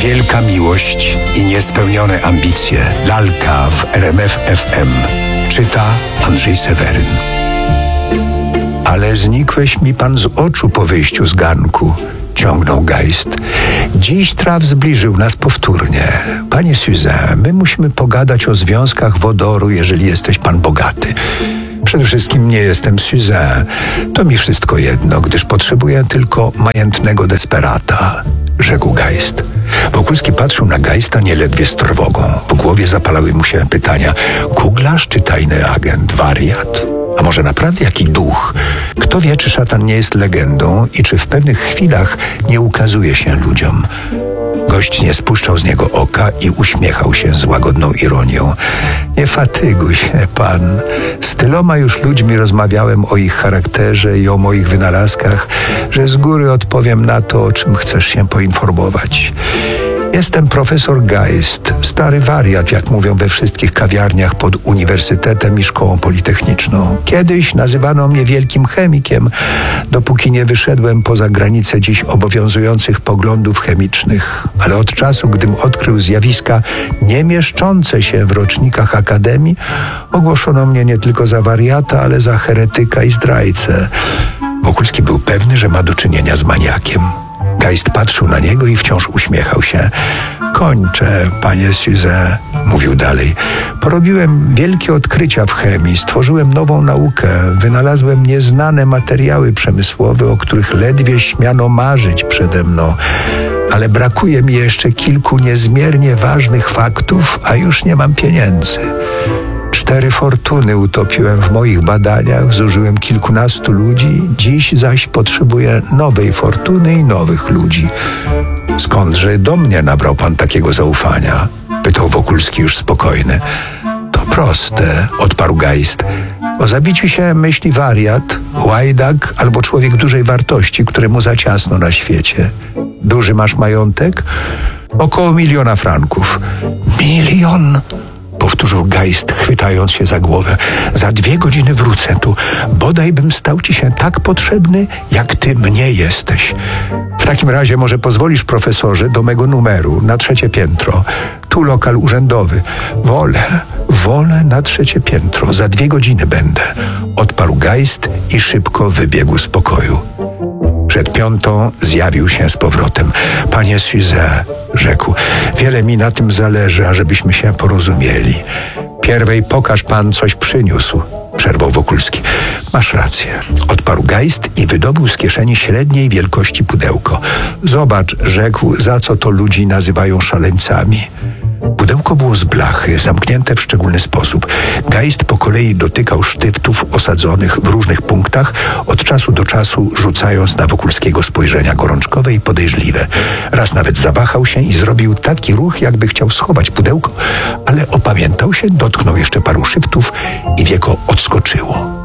Wielka miłość i niespełnione ambicje. Lalka w RMF FM. Czyta Andrzej Seweryn. Ale znikłeś mi pan z oczu po wyjściu z garnku, ciągnął Geist. Dziś traf zbliżył nas powtórnie. Panie Suzin, my musimy pogadać o związkach wodoru, jeżeli jesteś pan bogaty. Przede wszystkim nie jestem Suzin. To mi wszystko jedno, gdyż potrzebuję tylko majętnego desperata, rzekł Geist. Wokulski patrzył na Geista nieledwie z trwogą. W głowie zapalały mu się pytania: kuglarz czy tajny agent? Wariat? A może naprawdę jaki duch? Kto wie, czy szatan nie jest legendą i czy w pewnych chwilach nie ukazuje się ludziom? Gość nie spuszczał z niego oka i uśmiechał się z łagodną ironią. Nie fatyguj się pan. Z tyloma już ludźmi rozmawiałem o ich charakterze i o moich wynalazkach, że z góry odpowiem na to, o czym chcesz się poinformować. Jestem profesor Geist, stary wariat, jak mówią we wszystkich kawiarniach pod uniwersytetem i szkołą politechniczną. Kiedyś nazywano mnie wielkim chemikiem, dopóki nie wyszedłem poza granice dziś obowiązujących poglądów chemicznych. Ale od czasu, gdym odkrył zjawiska nie mieszczące się w rocznikach akademii, ogłoszono mnie nie tylko za wariata, ale za heretyka i zdrajcę. Wokulski był pewny, że ma do czynienia z maniakiem. Geist patrzył na niego i wciąż uśmiechał się. Kończę, panie Suzin, mówił dalej. Porobiłem wielkie odkrycia w chemii, stworzyłem nową naukę, wynalazłem nieznane materiały przemysłowe, o których ledwie śmiano marzyć przede mną. Ale brakuje mi jeszcze kilku niezmiernie ważnych faktów, a już nie mam pieniędzy. 4 fortuny utopiłem w moich badaniach, zużyłem kilkunastu ludzi, dziś zaś potrzebuję nowej fortuny i nowych ludzi. Skądże do mnie nabrał pan takiego zaufania? Pytał Wokulski już spokojny. To proste, odparł Geist. O zabiciu się myśli wariat, łajdak albo człowiek dużej wartości, któremu za ciasno na świecie. Duży masz majątek? Około 1 000 000 franków. 1 000 000? Powtórzył Geist, chwytając się za głowę. Za 2 godziny wrócę tu. Bodaj bym stał ci się tak potrzebny, jak ty mnie jesteś. W takim razie może pozwolisz, profesorze, do mego numeru na 3. piętro. Tu lokal urzędowy. Wolę na 3. piętro. Za 2 godziny będę. Odparł Geist i szybko wybiegł z pokoju. Przed 5 zjawił się z powrotem. Panie Suzin, rzekł, wiele mi na tym zależy, ażebyśmy się porozumieli. Pierwej pokaż pan, coś przyniósł, przerwał Wokulski. Masz rację, odparł Geist i wydobył z kieszeni średniej wielkości pudełko. Zobacz, rzekł, za co to ludzi nazywają szaleńcami. Pudełko było z blachy, zamknięte w szczególny sposób. Geist po kolei dotykał sztyftów osadzonych w różnych punktach, od czasu do czasu rzucając na Wokulskiego spojrzenia gorączkowe i podejrzliwe. Raz nawet zawahał się i zrobił taki ruch, jakby chciał schować pudełko, ale opamiętał się, dotknął jeszcze paru szyftów i wieko odskoczyło.